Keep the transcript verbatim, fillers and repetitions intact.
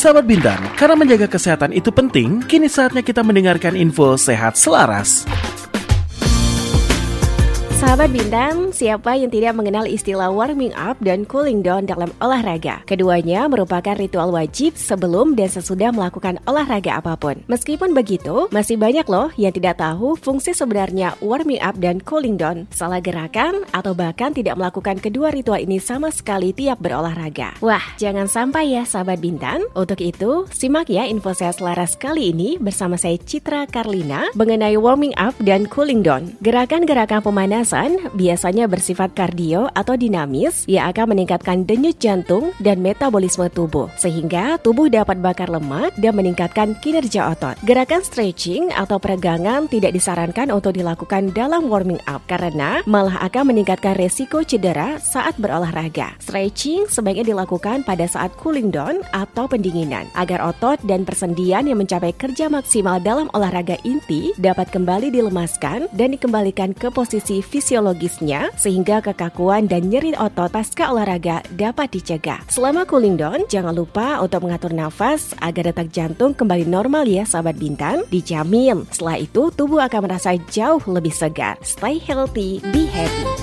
Sahabat Bintang, karena menjaga kesehatan itu penting, kini saatnya kita mendengarkan info sehat selaras. Sahabat Bintang, siapa yang tidak mengenal istilah warming up dan cooling down dalam olahraga? Keduanya merupakan ritual wajib sebelum dan sesudah melakukan olahraga apapun. Meskipun begitu, masih banyak loh yang tidak tahu fungsi sebenarnya warming up dan cooling down, salah gerakan, atau bahkan tidak melakukan kedua ritual ini sama sekali tiap berolahraga. Wah, jangan sampai ya Sahabat Bintang. Untuk itu, simak ya info saya selaras kali ini bersama saya Citra Karlina mengenai warming up dan cooling down. Gerakan-gerakan pemanasan biasanya bersifat kardio atau dinamis yang akan meningkatkan denyut jantung dan metabolisme tubuh, sehingga tubuh dapat bakar lemak dan meningkatkan kinerja otot. Gerakan stretching atau peregangan tidak disarankan untuk dilakukan dalam warming up karena malah akan meningkatkan resiko cedera saat berolahraga. Stretching sebaiknya dilakukan pada saat cooling down atau pendinginan, agar otot dan persendian yang mencapai kerja maksimal dalam olahraga inti dapat kembali dilemaskan dan dikembalikan ke posisi fisiologisnya, sehingga kekakuan dan nyeri otot pasca olahraga dapat dicegah. Selama cooling down, jangan lupa untuk mengatur nafas agar detak jantung kembali normal ya Sahabat Bintang. Dijamin, setelah itu tubuh akan merasa jauh lebih segar. Stay healthy, be happy.